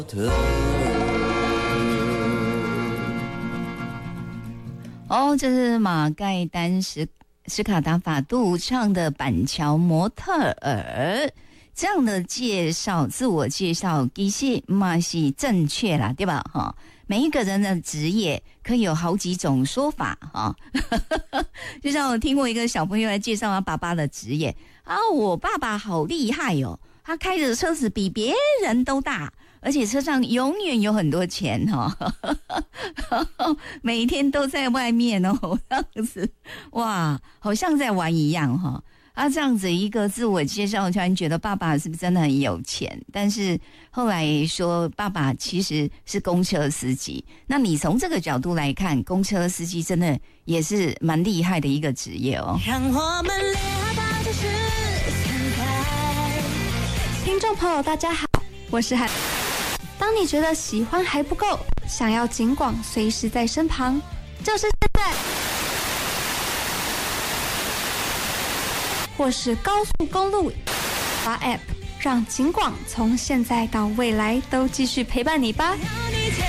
哦，这是马盖丹史卡达法度唱的《板桥模特儿》，这样的介绍，自我介绍，其实嘛是正确啦，对吧？哈，每一个人的职业可以有好几种说法哈。就像我听过一个小朋友来介绍他爸爸的职业啊，我爸爸好厉害哦，他开的车子比别人都大。而且车上永远有很多钱哈、哦，每天都在外面哦，这样子哇，好像在玩一样哈、哦。啊，这样子一个自我介绍，突然觉得爸爸是不是真的很有钱？但是后来说爸爸其实是公车司机。那你从这个角度来看，公车司机真的也是蛮厉害的一个职业哦。 让我们聊到这时散开。听众朋友，大家好，我是海。当你觉得喜欢还不够，想要警广随时在身旁，就是现在。或是高速公路发 App， 让警广从现在到未来都继续陪伴你吧。